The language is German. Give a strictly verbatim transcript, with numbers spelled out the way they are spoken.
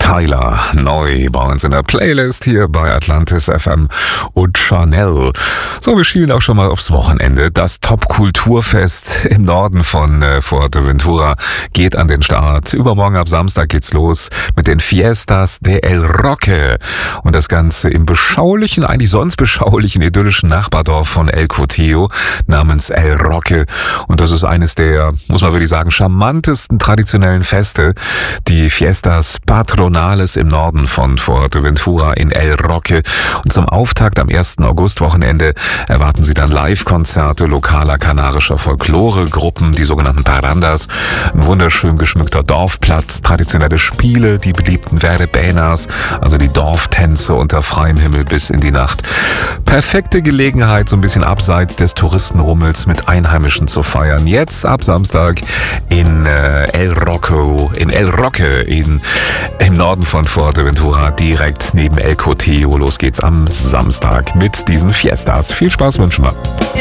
Tyler, neu bei uns in der Playlist hier bei Atlantis F M und Chanel. So, wir schielen auch schon mal aufs Wochenende. Das Top-Kulturfest im Norden von äh, Fuerteventura geht an den Start. Übermorgen ab Samstag geht's los mit den Fiestas de El Roque. Und das Ganze im beschaulichen, eigentlich sonst beschaulichen, idyllischen Nachbardorf von El Coteo namens El Roque. Und das ist eines der, muss man wirklich sagen, charmantesten traditionellen Feste. Die Fiestas Patronales im Norden von Fuerteventura in El Roque. Und zum Auftakt am ersten August-Wochenende erwarten Sie dann Live-Konzerte lokaler kanarischer Folklore-Gruppen, die sogenannten Parandas, ein wunderschön geschmückter Dorfplatz, traditionelle Spiele, die beliebten Verbenas, also die Dorftänze unter freiem Himmel bis in die Nacht. Perfekte Gelegenheit, so ein bisschen abseits des Touristenrummels mit Einheimischen zu feiern. Jetzt ab Samstag in äh, El Roque, in El Roque, in, im Norden von Fuerteventura, direkt neben El Coteo. Los geht's am Samstag mit diesen Fiestas. Viel Spaß wünschen wir.